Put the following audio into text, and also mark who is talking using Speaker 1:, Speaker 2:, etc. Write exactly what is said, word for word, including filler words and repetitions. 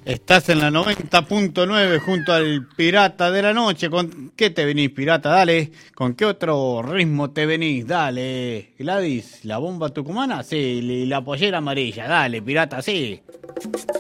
Speaker 1: Estás en la noventa punto nueve junto al Pirata de la Noche. ¿Con qué te venís, Pirata? Dale. ¿Con qué otro ritmo te venís? Dale. Gladys, ¿la bomba tucumana? Sí. ¿La pollera amarilla? Dale, Pirata, sí.